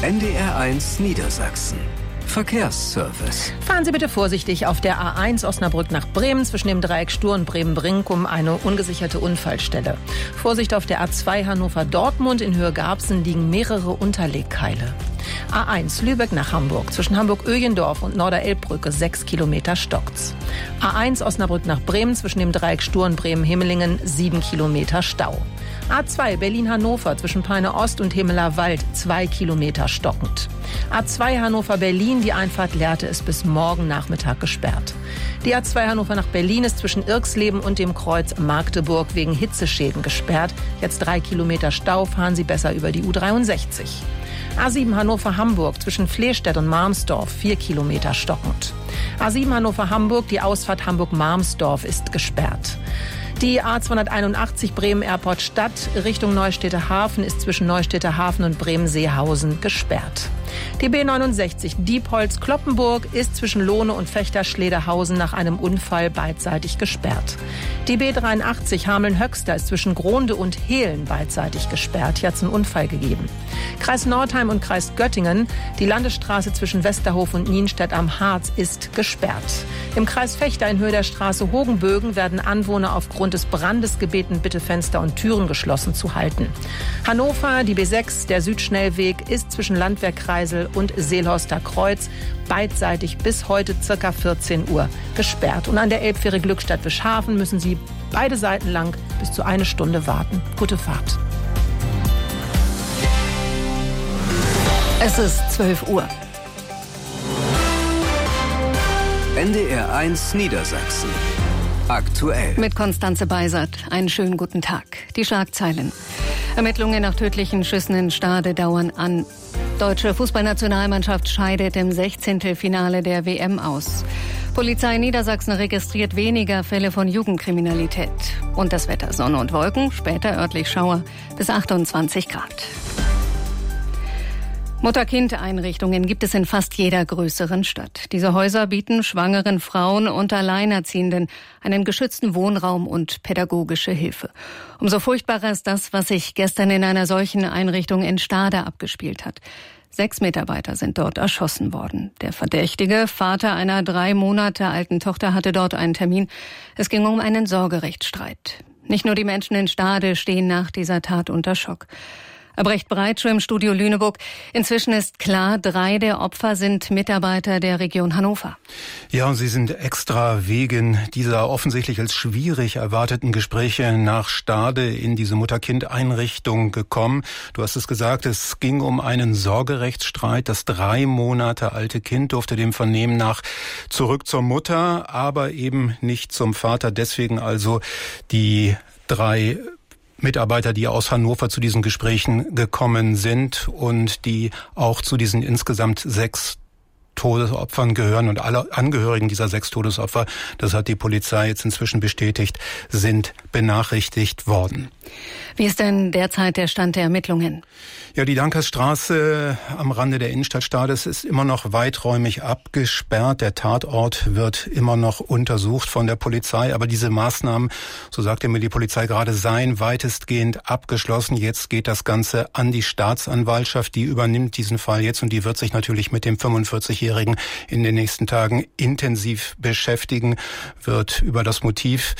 NDR1 Niedersachsen. Verkehrsservice. Fahren Sie bitte vorsichtig auf der A1 Osnabrück nach Bremen zwischen dem Dreieck Stur und Bremen-Brinkum eine ungesicherte Unfallstelle. Vorsicht auf der A2 Hannover-Dortmund in Höhe Garbsen liegen mehrere Unterlegkeile. A1 Lübeck nach Hamburg zwischen Hamburg-Öjendorf und Norderelbbrücke 6 Kilometer stockt's. A1 Osnabrück nach Bremen zwischen dem Dreieck Stur und Bremen-Himmelingen 7 Kilometer Stau. A2 Berlin-Hannover zwischen Peine-Ost und Hemeler Wald 2 Kilometer stockend. A2 Hannover-Berlin, die Einfahrt Lehrte ist bis morgen Nachmittag gesperrt. Die A2 Hannover nach Berlin ist zwischen Irxleben und dem Kreuz Magdeburg wegen Hitzeschäden gesperrt. Jetzt 3 Kilometer Stau, fahren Sie besser über die U63. A7 Hannover-Hamburg zwischen Flehstedt und Marmsdorf 4 Kilometer stockend. A7 Hannover-Hamburg, die Ausfahrt Hamburg-Marmsdorf ist gesperrt. Die A281 Bremen-Airport Stadt Richtung Neustädter Hafen ist zwischen Neustädter Hafen und Bremen-Seehausen gesperrt. Die B69 Diepholz-Kloppenburg ist zwischen Lohne und Fechter-Schlederhausen nach einem Unfall beidseitig gesperrt. Die B83 Hameln-Höxter ist zwischen Gronde und Hehlen beidseitig gesperrt. Hier hat es einen Unfall gegeben. Kreis Nordheim und Kreis Göttingen, die Landesstraße zwischen Westerhof und Nienstedt am Harz ist gesperrt. Im Kreis Fechter in Höhe der Straße Hogenbögen werden Anwohner aufgrund des Brandes gebeten, bitte Fenster und Türen geschlossen zu halten. Hannover, die B6, der Südschnellweg, ist zwischen Landwehrkreisel und Seelhorster Kreuz beidseitig bis heute ca. 14 Uhr gesperrt. Und an der Elbfähre Glückstadt-Wischhafen müssen Sie beide Seiten lang bis zu 1 Stunde warten. Gute Fahrt. Es ist 12 Uhr. NDR1 Niedersachsen. Aktuell. Mit Konstanze Beisert. Einen schönen guten Tag. Die Schlagzeilen. Ermittlungen nach tödlichen Schüssen in Stade dauern an. Deutsche Fußballnationalmannschaft scheidet im 16. Finale der WM aus. Polizei Niedersachsen registriert weniger Fälle von Jugendkriminalität. Und das Wetter: Sonne und Wolken, später örtlich Schauer bis 28 Grad. Mutter-Kind-Einrichtungen gibt es in fast jeder größeren Stadt. Diese Häuser bieten schwangeren Frauen und Alleinerziehenden einen geschützten Wohnraum und pädagogische Hilfe. Umso furchtbarer ist das, was sich gestern in einer solchen Einrichtung in Stade abgespielt hat. 6 Mitarbeiter sind dort erschossen worden. Der Verdächtige, Vater einer 3 Monate alten Tochter, hatte dort einen Termin. Es ging um einen Sorgerechtsstreit. Nicht nur die Menschen in Stade stehen nach dieser Tat unter Schock. Albrecht Breitschuh im Studio Lüneburg. Inzwischen ist klar, 3 der Opfer sind Mitarbeiter der Region Hannover. Ja, und sie sind extra wegen dieser offensichtlich als schwierig erwarteten Gespräche nach Stade in diese Mutter-Kind-Einrichtung gekommen. Du hast es gesagt, es ging um einen Sorgerechtsstreit. Das 3 Monate alte Kind durfte dem Vernehmen nach zurück zur Mutter, aber eben nicht zum Vater. Deswegen also die 3 Mitarbeiter, die aus Hannover zu diesen Gesprächen gekommen sind und die auch zu diesen insgesamt 6 Todesopfern gehören, und alle Angehörigen dieser 6 Todesopfer, das hat die Polizei jetzt inzwischen bestätigt, sind benachrichtigt worden. Wie ist denn derzeit der Stand der Ermittlungen? Ja, die Dankersstraße am Rande der Innenstadt Stades ist immer noch weiträumig abgesperrt. Der Tatort wird immer noch untersucht von der Polizei. Aber diese Maßnahmen, so sagte mir die Polizei gerade, seien weitestgehend abgeschlossen. Jetzt geht das Ganze an die Staatsanwaltschaft. Die übernimmt diesen Fall jetzt und die wird sich natürlich mit dem 45-Jährigen in den nächsten Tagen intensiv beschäftigen, wird über das Motiv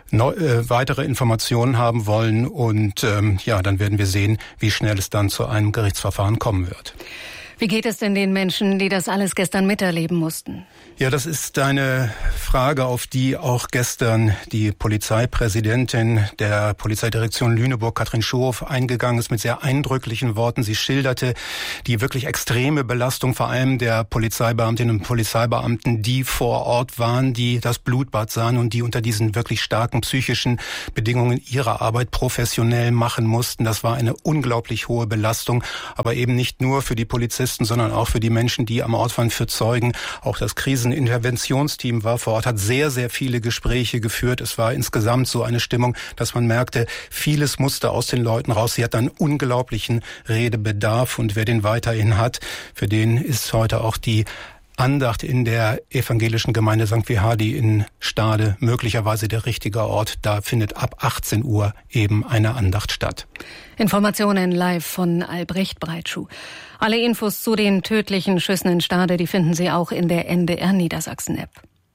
weitere Informationen haben wollen und dann werden wir sehen, wie schnell es dann zu einem Gerichtsverfahren kommen wird. Wie geht es denn den Menschen, die das alles gestern miterleben mussten? Ja, das ist eine Frage, auf die auch gestern die Polizeipräsidentin der Polizeidirektion Lüneburg, Katrin Schohoff, eingegangen ist mit sehr eindrücklichen Worten. Sie schilderte die wirklich extreme Belastung vor allem der Polizeibeamtinnen und Polizeibeamten, die vor Ort waren, die das Blutbad sahen und die unter diesen wirklich starken psychischen Bedingungen ihre Arbeit professionell machen mussten. Das war eine unglaublich hohe Belastung, aber eben nicht nur für die Polizisten, sondern auch für die Menschen, die am Ort waren, für Zeugen. Auch das Kriseninterventionsteam war vor Ort, hat sehr, sehr viele Gespräche geführt. Es war insgesamt so eine Stimmung, dass man merkte, vieles musste aus den Leuten raus. Sie hat einen unglaublichen Redebedarf und wer den weiterhin hat, für den ist heute auch die Andacht in der evangelischen Gemeinde St. Vihadi in Stade möglicherweise der richtige Ort. Da findet ab 18 Uhr eben eine Andacht statt. Informationen live von Albrecht Breitschuh. Alle Infos zu den tödlichen Schüssen in Stade, die finden Sie auch in der NDR Niedersachsen-App.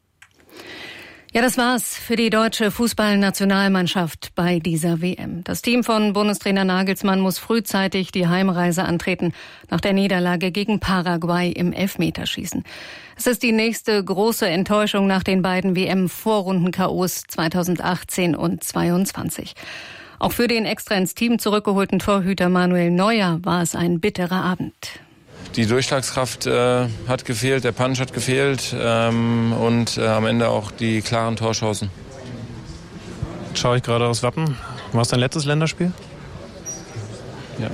Ja, das war's für die deutsche Fußballnationalmannschaft bei dieser WM. Das Team von Bundestrainer Nagelsmann muss frühzeitig die Heimreise antreten nach der Niederlage gegen Paraguay im Elfmeterschießen. Es ist die nächste große Enttäuschung nach den beiden WM-Vorrunden-KOs 2018 und 2022. Auch für den extra ins Team zurückgeholten Torhüter Manuel Neuer war es ein bitterer Abend. Die Durchschlagskraft hat gefehlt, der Punch hat gefehlt und am Ende auch die klaren Torchancen. Jetzt schaue ich gerade aufs Wappen. War es dein letztes Länderspiel? Ja.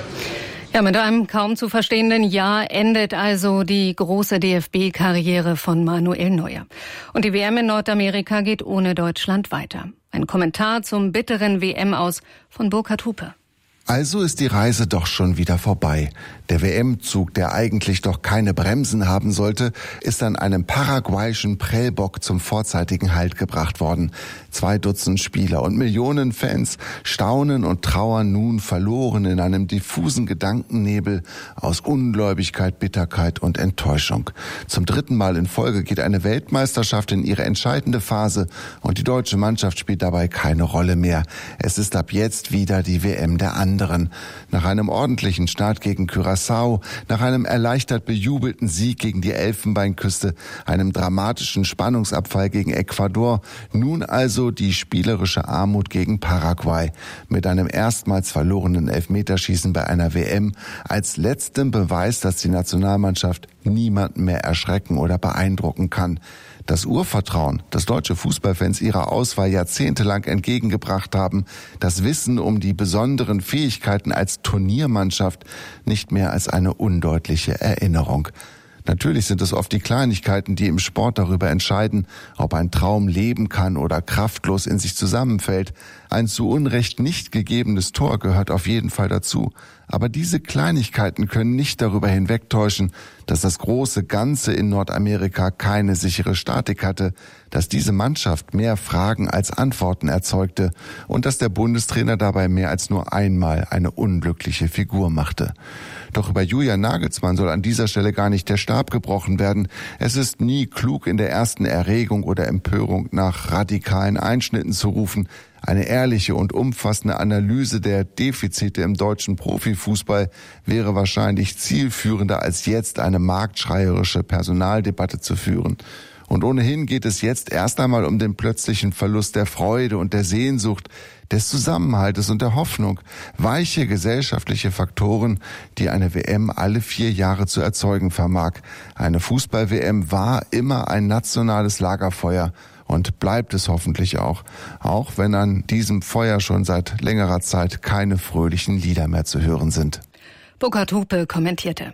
Ja, mit einem kaum zu verstehenden Ja endet also die große DFB-Karriere von Manuel Neuer. Und die WM in Nordamerika geht ohne Deutschland weiter. Ein Kommentar zum bitteren WM-Aus von Burkhard Hupe. Also ist die Reise doch schon wieder vorbei. Der WM-Zug, der eigentlich doch keine Bremsen haben sollte, ist an einem paraguayischen Prellbock zum vorzeitigen Halt gebracht worden. 2 Dutzend Spieler und Millionen Fans staunen und trauern nun verloren in einem diffusen Gedankennebel aus Ungläubigkeit, Bitterkeit und Enttäuschung. Zum 3. Mal in Folge geht eine Weltmeisterschaft in ihre entscheidende Phase und die deutsche Mannschaft spielt dabei keine Rolle mehr. Es ist ab jetzt wieder die WM der anderen. Nach einem ordentlichen Start gegen Curaçao, nach einem erleichtert bejubelten Sieg gegen die Elfenbeinküste, einem dramatischen Spannungsabfall gegen Ecuador, nun also die spielerische Armut gegen Paraguay. Mit einem erstmals verlorenen Elfmeterschießen bei einer WM als letztem Beweis, dass die Nationalmannschaft niemanden mehr erschrecken oder beeindrucken kann. Das Urvertrauen, das deutsche Fußballfans ihrer Auswahl jahrzehntelang entgegengebracht haben, das Wissen um die besonderen Fähigkeiten als Turniermannschaft nicht mehr als eine undeutliche Erinnerung. Natürlich sind es oft die Kleinigkeiten, die im Sport darüber entscheiden, ob ein Traum leben kann oder kraftlos in sich zusammenfällt. Ein zu Unrecht nicht gegebenes Tor gehört auf jeden Fall dazu. Aber diese Kleinigkeiten können nicht darüber hinwegtäuschen, dass das große Ganze in Nordamerika keine sichere Statik hatte, dass diese Mannschaft mehr Fragen als Antworten erzeugte und dass der Bundestrainer dabei mehr als nur einmal eine unglückliche Figur machte. Doch über Julian Nagelsmann soll an dieser Stelle gar nicht der Stab gebrochen werden. Es ist nie klug, in der ersten Erregung oder Empörung nach radikalen Einschnitten zu rufen. Eine ehrliche und umfassende Analyse der Defizite im deutschen Profifußball wäre wahrscheinlich zielführender, als jetzt eine marktschreierische Personaldebatte zu führen. Und ohnehin geht es jetzt erst einmal um den plötzlichen Verlust der Freude und der Sehnsucht, des Zusammenhaltes und der Hoffnung. Weiche gesellschaftliche Faktoren, die eine WM alle 4 Jahre zu erzeugen vermag. Eine Fußball-WM war immer ein nationales Lagerfeuer und bleibt es hoffentlich auch wenn an diesem Feuer schon seit längerer Zeit keine fröhlichen Lieder mehr zu hören sind. Burkhard Hupe kommentierte.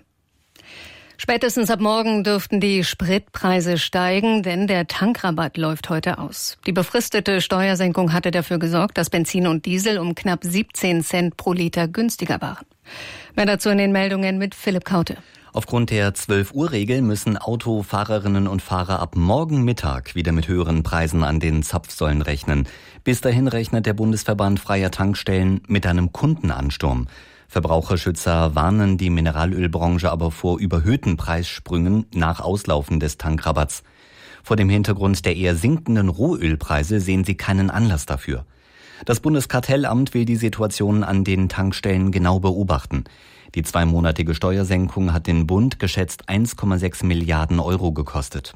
Spätestens ab morgen dürften die Spritpreise steigen, denn der Tankrabatt läuft heute aus. Die befristete Steuersenkung hatte dafür gesorgt, dass Benzin und Diesel um knapp 17 Cent pro Liter günstiger waren. Mehr dazu in den Meldungen mit Philipp Kaute. Aufgrund der 12-Uhr-Regel müssen Autofahrerinnen und Fahrer ab morgen Mittag wieder mit höheren Preisen an den Zapfsäulen rechnen. Bis dahin rechnet der Bundesverband freier Tankstellen mit einem Kundenansturm. Verbraucherschützer warnen die Mineralölbranche aber vor überhöhten Preissprüngen nach Auslaufen des Tankrabatts. Vor dem Hintergrund der eher sinkenden Rohölpreise sehen sie keinen Anlass dafür. Das Bundeskartellamt will die Situation an den Tankstellen genau beobachten. Die 2-monatige Steuersenkung hat den Bund geschätzt 1,6 Milliarden Euro gekostet.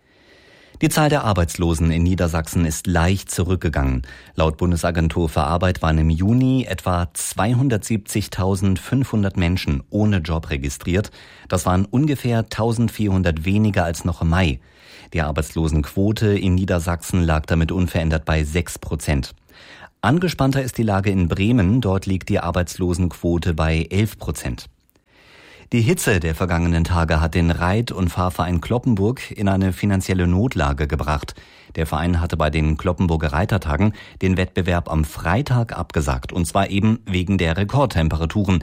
Die Zahl der Arbeitslosen in Niedersachsen ist leicht zurückgegangen. Laut Bundesagentur für Arbeit waren im Juni etwa 270.500 Menschen ohne Job registriert. Das waren ungefähr 1.400 weniger als noch im Mai. Die Arbeitslosenquote in Niedersachsen lag damit unverändert bei 6%. Angespannter ist die Lage in Bremen. Dort liegt die Arbeitslosenquote bei 11%. Die Hitze der vergangenen Tage hat den Reit- und Fahrverein Cloppenburg in eine finanzielle Notlage gebracht. Der Verein hatte bei den Cloppenburger Reitertagen den Wettbewerb am Freitag abgesagt, und zwar eben wegen der Rekordtemperaturen.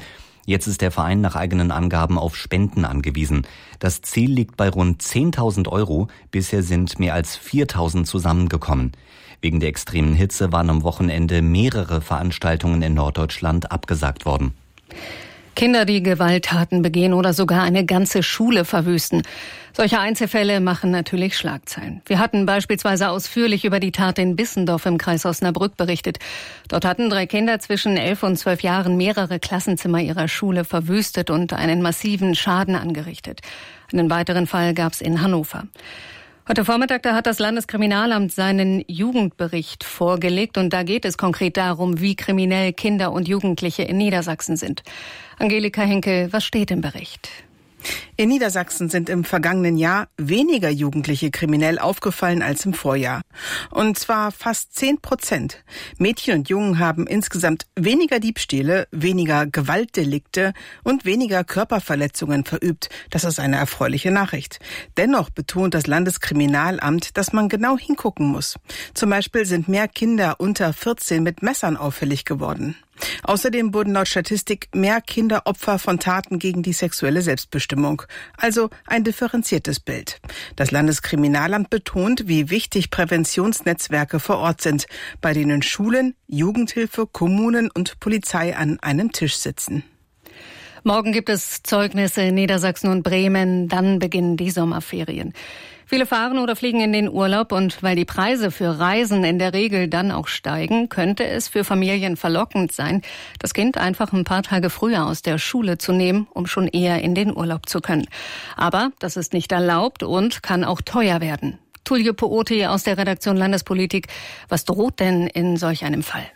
Jetzt ist der Verein nach eigenen Angaben auf Spenden angewiesen. Das Ziel liegt bei rund 10.000 €. Bisher sind mehr als 4.000 zusammengekommen. Wegen der extremen Hitze waren am Wochenende mehrere Veranstaltungen in Norddeutschland abgesagt worden. Kinder, die Gewalttaten begehen oder sogar eine ganze Schule verwüsten. Solche Einzelfälle machen natürlich Schlagzeilen. Wir hatten beispielsweise ausführlich über die Tat in Bissendorf im Kreis Osnabrück berichtet. Dort hatten 3 Kinder zwischen 11 und 12 Jahren mehrere Klassenzimmer ihrer Schule verwüstet und einen massiven Schaden angerichtet. Einen weiteren Fall gab es in Hannover. Heute Vormittag, da hat das Landeskriminalamt seinen Jugendbericht vorgelegt und da geht es konkret darum, wie kriminell Kinder und Jugendliche in Niedersachsen sind. Angelika Henkel, was steht im Bericht? In Niedersachsen sind im vergangenen Jahr weniger Jugendliche kriminell aufgefallen als im Vorjahr. Und zwar fast 10%. Mädchen und Jungen haben insgesamt weniger Diebstähle, weniger Gewaltdelikte und weniger Körperverletzungen verübt. Das ist eine erfreuliche Nachricht. Dennoch betont das Landeskriminalamt, dass man genau hingucken muss. Zum Beispiel sind mehr Kinder unter 14 mit Messern auffällig geworden. Außerdem wurden laut Statistik mehr Kinder Opfer von Taten gegen die sexuelle Selbstbestimmung. Also ein differenziertes Bild. Das Landeskriminalamt betont, wie wichtig Präventionsnetzwerke vor Ort sind, bei denen Schulen, Jugendhilfe, Kommunen und Polizei an einem Tisch sitzen. Morgen gibt es Zeugnisse in Niedersachsen und Bremen, dann beginnen die Sommerferien. Viele fahren oder fliegen in den Urlaub und weil die Preise für Reisen in der Regel dann auch steigen, könnte es für Familien verlockend sein, das Kind einfach ein paar Tage früher aus der Schule zu nehmen, um schon eher in den Urlaub zu können. Aber das ist nicht erlaubt und kann auch teuer werden. Tullio Pooty aus der Redaktion Landespolitik. Was droht denn in solch einem Fall?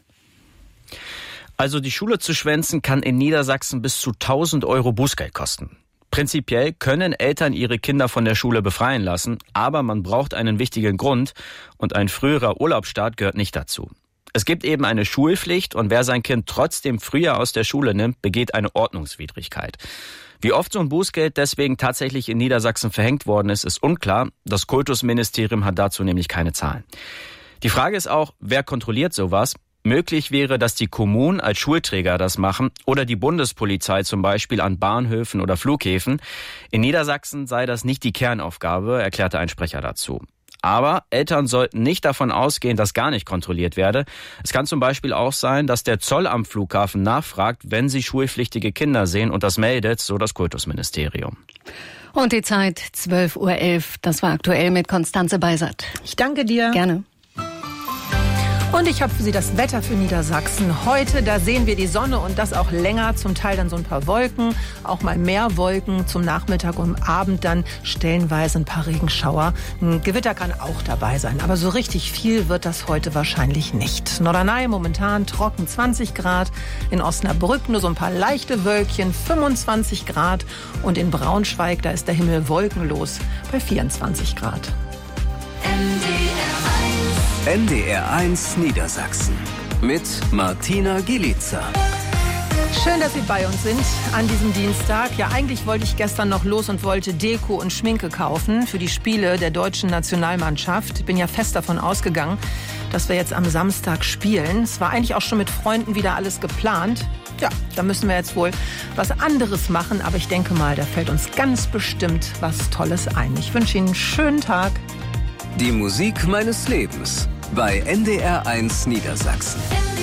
Also die Schule zu schwänzen kann in Niedersachsen bis zu 1.000 € Bußgeld kosten. Prinzipiell können Eltern ihre Kinder von der Schule befreien lassen, aber man braucht einen wichtigen Grund und ein früherer Urlaubsstart gehört nicht dazu. Es gibt eben eine Schulpflicht und wer sein Kind trotzdem früher aus der Schule nimmt, begeht eine Ordnungswidrigkeit. Wie oft so ein Bußgeld deswegen tatsächlich in Niedersachsen verhängt worden ist, ist unklar. Das Kultusministerium hat dazu nämlich keine Zahlen. Die Frage ist auch, wer kontrolliert sowas? Möglich wäre, dass die Kommunen als Schulträger das machen oder die Bundespolizei zum Beispiel an Bahnhöfen oder Flughäfen. In Niedersachsen sei das nicht die Kernaufgabe, erklärte ein Sprecher dazu. Aber Eltern sollten nicht davon ausgehen, dass gar nicht kontrolliert werde. Es kann zum Beispiel auch sein, dass der Zoll am Flughafen nachfragt, wenn sie schulpflichtige Kinder sehen und das meldet, so das Kultusministerium. Und die Zeit 12:11 Uhr. Das war aktuell mit Konstanze Beisert. Ich danke dir. Gerne. Und ich habe für Sie das Wetter für Niedersachsen. Heute, da sehen wir die Sonne und das auch länger, zum Teil dann so ein paar Wolken, auch mal mehr Wolken, zum Nachmittag und Abend dann stellenweise ein paar Regenschauer. Ein Gewitter kann auch dabei sein, aber so richtig viel wird das heute wahrscheinlich nicht. Norderney momentan trocken 20 Grad, in Osnabrück nur so ein paar leichte Wölkchen, 25 Grad und in Braunschweig, da ist der Himmel wolkenlos bei 24 Grad. NDR1 Niedersachsen mit Martina Gielica. Schön, dass Sie bei uns sind an diesem Dienstag. Ja, eigentlich wollte ich gestern noch los und wollte Deko und Schminke kaufen für die Spiele der deutschen Nationalmannschaft. Ich bin ja fest davon ausgegangen, dass wir jetzt am Samstag spielen. Es war eigentlich auch schon mit Freunden wieder alles geplant. Ja, da müssen wir jetzt wohl was anderes machen. Aber ich denke mal, da fällt uns ganz bestimmt was Tolles ein. Ich wünsche Ihnen einen schönen Tag. Die Musik meines Lebens bei NDR1 Niedersachsen.